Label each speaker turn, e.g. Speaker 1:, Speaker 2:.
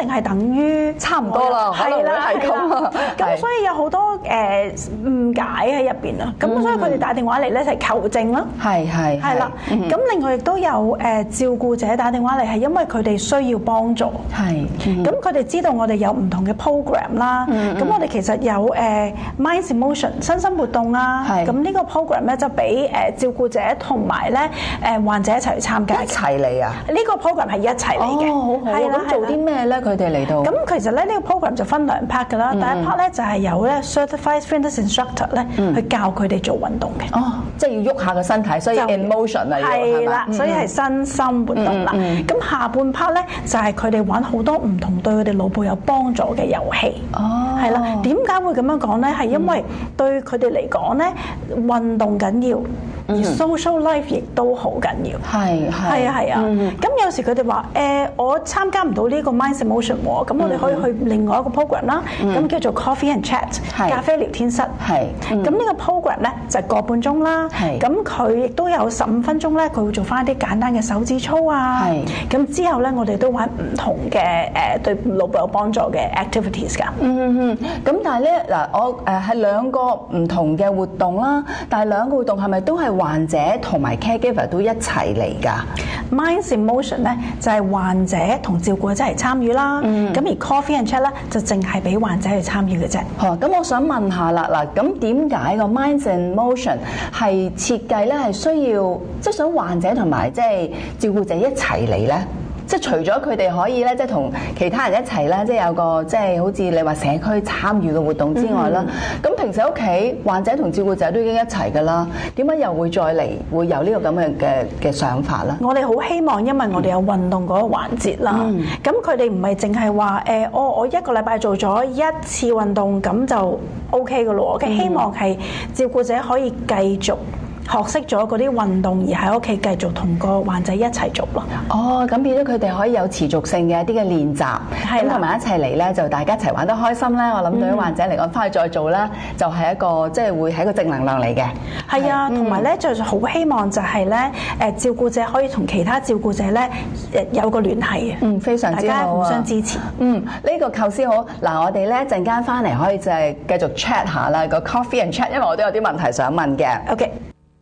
Speaker 1: 係等於
Speaker 2: 差唔多啦，可能會係咁啊。
Speaker 1: 咁所以有好多誤解喺入邊啊。咁所以佢哋打電話嚟咧就係求證啦。係啦。咁另外亦都有照顧者打電話嚟，係因為佢哋需要幫助。咁佢哋知道我哋有唔同嘅 program 啦。咁我哋其實有Minds in Motion 身心活動啊。咁呢個 program 咧就俾照顧者同埋咧患者一齊去參加。
Speaker 2: 一齊嚟啊！
Speaker 1: 呢個 program 係一齊嚟嘅。
Speaker 2: 好好。咁做啲咩咧？佢哋嚟到？
Speaker 1: 咁其實咧呢個 program 就分2 part 㗎啦。第一 part 咧就係有咧 Certified Fitness Instructor 咧去教佢哋做運動嘅。
Speaker 2: 即係要喐下個身體，所以 in motion 啊，
Speaker 1: 係啦，所以係身心活動啦。咁下半 part 咧就係佢哋玩好多唔同對佢哋腦部有幫助嘅遊戲。係啦，點解會咁樣講咧？係因為對佢哋嚟講咧，運動緊要。而 social life 亦都好緊要，係啊。咁有時佢哋話我參加唔到呢個 Minds in Motion 喎，咁我哋可以去另外一個 program 啦，咁叫做 Coffee and Chat 咖啡聊天室。咁呢個 program 咧就係個半鐘啦。咁佢亦都有15分鐘咧，佢會做翻一啲簡單嘅手指操啊。咁之後咧，我哋都玩唔同嘅對腦部有幫助嘅 activities 㗎。
Speaker 2: 咁但係咧嗱，我係2個唔同嘅活動啦，但係2個活動係咪都係患者同埋 caregiver 都一齊嚟㗎
Speaker 1: ？Minds in Motion 咧就係患者同照顧者一齊參與啦。咁而 Coffee and Chat 咧就淨係俾患者去參與嘅啫。
Speaker 2: 咁我想問下啦，嗱，咁點解個 Minds in Motion 係設計咧係需要即係想患者同埋即係照顧者一齊嚟咧？即係除咗佢哋可以咧，即係同其他人一齊咧，即係有個即係好似你話社區參與嘅活動之外啦。咁平時屋企患者同照顧者都已經一齊㗎啦，點解又會再嚟會有呢個咁樣嘅想法咧？
Speaker 1: 我哋好希望，因為我哋有運動嗰個環節啦。咁佢哋唔係淨係話我一個禮拜做咗1次運動咁就 OK 㗎咯。我希望係照顧者可以繼續學識咗嗰啲運動，而喺屋企繼續同個患者一齊做咯。
Speaker 2: 咁變咗佢哋可以有持續性嘅一啲嘅練習，咁同埋一齊嚟咧，就大家一齊玩得開心咧。我諗對於患者嚟講，翻去再做咧，就係一個即係會係一個正能量嚟嘅。係啊，
Speaker 1: 同埋咧就好希望就係咧照顧者可以同其他照顧者咧有個聯繫嘅。
Speaker 2: 非常之好啊！大家
Speaker 1: 互相支持。
Speaker 2: 呢個構思好。嗱，我哋咧陣間翻嚟可以就係繼續 chat 下啦，個 Coffee and Chat，因為我都有啲問題想問嘅。
Speaker 1: OK。